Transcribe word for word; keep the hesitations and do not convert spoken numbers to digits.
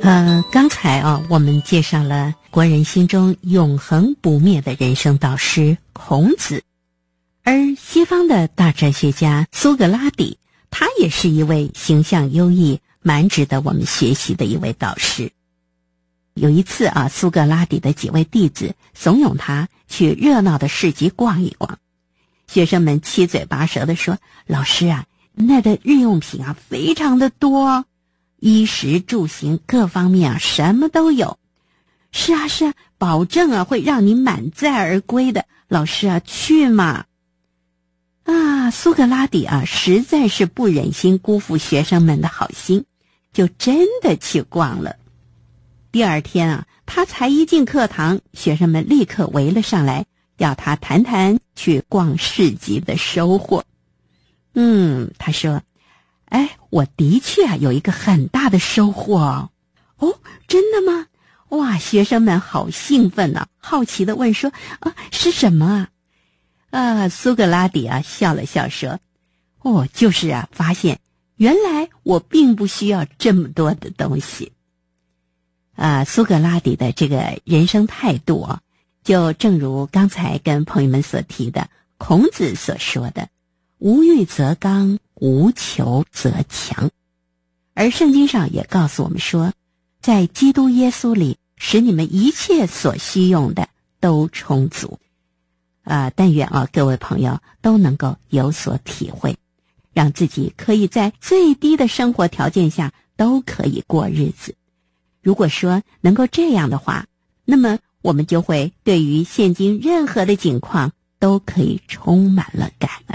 呃，刚才啊，我们介绍了国人心中永恒不灭的人生导师孔子，而西方的大哲学家苏格拉底，他也是一位形象优异、蛮值得我们学习的一位导师。有一次啊，苏格拉底的几位弟子怂恿他去热闹的市集逛一逛，学生们七嘴八舌地说：“老师啊，那的日用品啊非常的多。”衣食住行各方面啊，什么都有。是啊是啊，保证啊会让你满载而归的。老师啊，去嘛！啊，苏格拉底啊，实在是不忍心辜负学生们的好心，就真的去逛了。第二天啊，他才一进课堂，学生们立刻围了上来，要他谈谈去逛市集的收获。嗯，他说：“哎，我的确啊有一个很大的收获哦。”哦，真的吗？哇，学生们好兴奋啊，好奇地问说：“啊，是什么啊？”啊，苏格拉底啊笑了笑说：“哦，就是啊，发现原来我并不需要这么多的东西。”啊，苏格拉底的这个人生态度啊，就正如刚才跟朋友们所提的，孔子所说的：“无欲则刚，无求则强。”而圣经上也告诉我们说，在基督耶稣里，使你们一切所需用的都充足。啊，但愿啊，各位朋友都能够有所体会，让自己可以在最低的生活条件下都可以过日子。如果说能够这样的话，那么我们就会对于现今任何的境况都可以充满了感恩。